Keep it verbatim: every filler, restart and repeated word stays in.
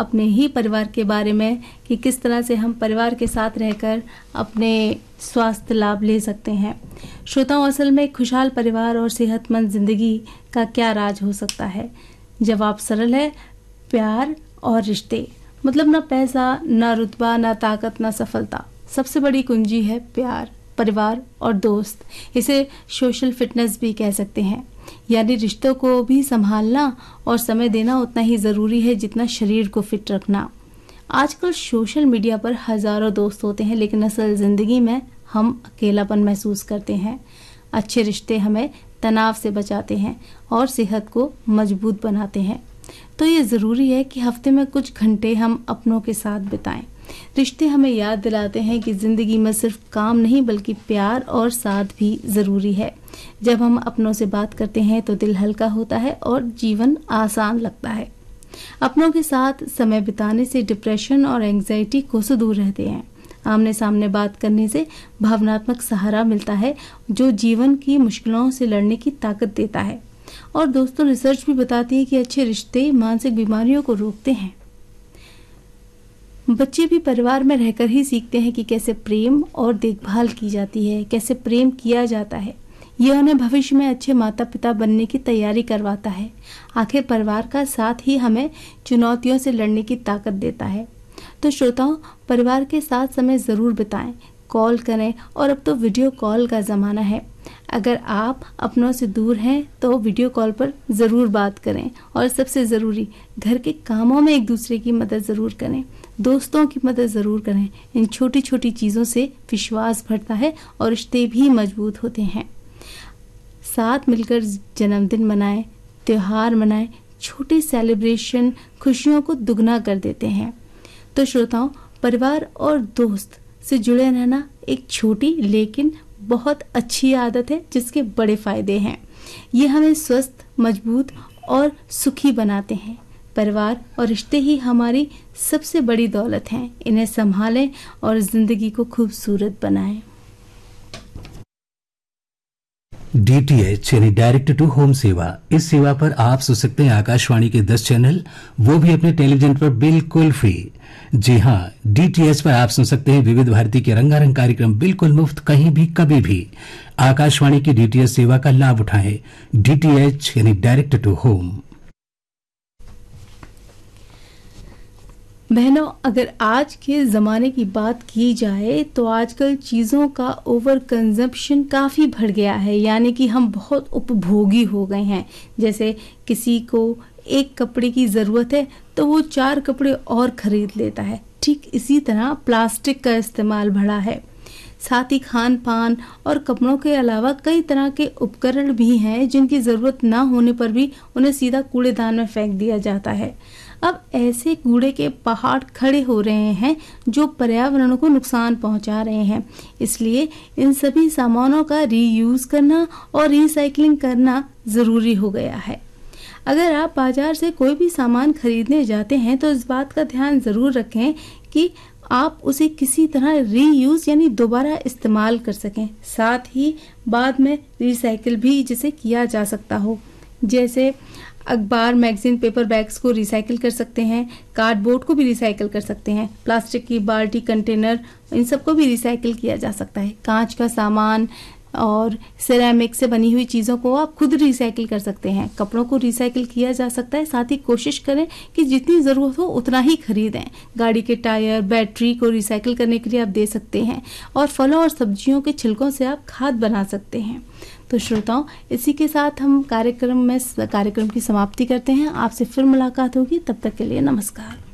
अपने ही परिवार के बारे में कि किस तरह से हम परिवार के साथ रहकर अपने स्वास्थ्य लाभ ले सकते हैं। श्रोताओं, असल में खुशहाल परिवार और सेहतमंद जिंदगी का क्या राज हो सकता है? जवाब सरल है, प्यार और रिश्ते। मतलब ना पैसा, ना रुतबा, ना ताकत, ना सफलता। सबसे बड़ी कुंजी है प्यार, परिवार और दोस्त। इसे सोशल फिटनेस भी कह सकते हैं, यानी रिश्तों को भी संभालना और समय देना उतना ही ज़रूरी है जितना शरीर को फिट रखना। आजकल सोशल मीडिया पर हज़ारों दोस्त होते हैं, लेकिन असल ज़िंदगी में हम अकेलापन महसूस करते हैं। अच्छे रिश्ते हमें तनाव से बचाते हैं और सेहत को मजबूत बनाते हैं। तो ये ज़रूरी है कि हफ्ते में कुछ घंटे हम अपनों के साथ बिताएं। रिश्ते हमें याद दिलाते हैं कि ज़िंदगी में सिर्फ काम नहीं बल्कि प्यार और साथ भी ज़रूरी है। जब हम अपनों से बात करते हैं तो दिल हल्का होता है और जीवन आसान लगता है। अपनों के साथ समय बिताने से डिप्रेशन और एंग्जाइटी को से दूर रहते हैं। आमने सामने बात करने से भावनात्मक सहारा मिलता है जो जीवन की मुश्किलों से लड़ने की ताकत देता है। और दोस्तों, रिसर्च भी बताती है कि अच्छे रिश्ते मानसिक बीमारियों को रोकते हैं। बच्चे भी परिवार में रहकर ही सीखते हैं कि कैसे प्रेम और देखभाल की जाती है, कैसे प्रेम किया जाता है। यह उन्हें भविष्य में अच्छे माता पिता बनने की तैयारी करवाता है। आखिर परिवार का साथ ही हमें चुनौतियों से लड़ने की ताकत देता है। तो श्रोताओं, परिवार के साथ समय ज़रूर बिताएं, कॉल करें, और अब तो वीडियो कॉल का ज़माना है। अगर आप अपनों से दूर हैं तो वीडियो कॉल पर ज़रूर बात करें, और सबसे ज़रूरी, घर के कामों में एक दूसरे की मदद ज़रूर करें, दोस्तों की मदद ज़रूर करें। इन छोटी छोटी चीज़ों से विश्वास बढ़ता है और रिश्ते भी मजबूत होते हैं। साथ मिलकर जन्मदिन मनाएं, त्योहार मनाएं। छोटे सेलिब्रेशन खुशियों को दुगना कर देते हैं। तो श्रोताओं, परिवार और दोस्त से जुड़े रहना एक छोटी लेकिन बहुत अच्छी आदत है जिसके बड़े फायदे हैं। ये हमें स्वस्थ, मजबूत और सुखी बनाते हैं। परिवार और रिश्ते ही हमारी सबसे बड़ी दौलत हैं। इन्हें संभालें और जिंदगी को खूबसूरत बनाएं। डी टी एच यानी डायरेक्ट टू होम सेवा। इस सेवा पर आप सुन सकते हैं आकाशवाणी के दस चैनल, वो भी अपने टेलीविजन पर बिल्कुल फ्री। जी हाँ, डी टी एच पर आप सुन सकते हैं विविध भारती के रंगारंग कार्यक्रम बिल्कुल मुफ्त, कहीं भी कभी भी। आकाशवाणी की डी टी एच सेवा का लाभ उठाएं। डी टी एच यानी डायरेक्ट टू होम। बहनों, अगर आज के ज़माने की बात की जाए तो आजकल चीज़ों का ओवर कंजप्शन काफ़ी बढ़ गया है, यानी कि हम बहुत उपभोगी हो गए हैं। जैसे किसी को एक कपड़े की ज़रूरत है तो वो चार कपड़े और ख़रीद लेता है। ठीक इसी तरह प्लास्टिक का इस्तेमाल बढ़ा है। साथ ही खान पान और कपड़ों के अलावा कई तरह के उपकरण भी हैं जिनकी ज़रूरत ना होने पर भी उन्हें सीधा कूड़ेदान में फेंक दिया जाता है। अब ऐसे कूड़े के पहाड़ खड़े हो रहे हैं जो पर्यावरण को नुकसान पहुंचा रहे हैं। इसलिए इन सभी सामानों का रीयूज़ करना और रिसाइकलिंग करना ज़रूरी हो गया है। अगर आप बाजार से कोई भी सामान खरीदने जाते हैं तो इस बात का ध्यान ज़रूर रखें कि आप उसे किसी तरह रीयूज़ यानी दोबारा इस्तेमाल कर सकें। साथ ही बाद में रिसाइकिल भी जिसे किया जा सकता हो। जैसे अखबार, मैगजीन, पेपर बैग्स को रिसाइकिल कर सकते हैं, कार्डबोर्ड को भी रिसाइकिल कर सकते हैं, प्लास्टिक की बाल्टी, कंटेनर, इन सबको भी रिसाइकिल किया जा सकता है। कांच का सामान और सिरेमिक से बनी हुई चीज़ों को आप खुद रिसाइकिल कर सकते हैं। कपड़ों को रिसाइकिल किया जा सकता है। साथ ही कोशिश करें कि जितनी ज़रूरत हो उतना ही खरीदें। गाड़ी के टायर, बैटरी को रिसाइकिल करने के लिए आप दे सकते हैं, और फलों और सब्जियों के छिलकों से आप खाद बना सकते हैं। तो श्रोताओं, इसी के साथ हम कार्यक्रम में कार्यक्रम की समाप्ति करते हैं। आपसे फिर मुलाकात होगी, तब तक के लिए नमस्कार।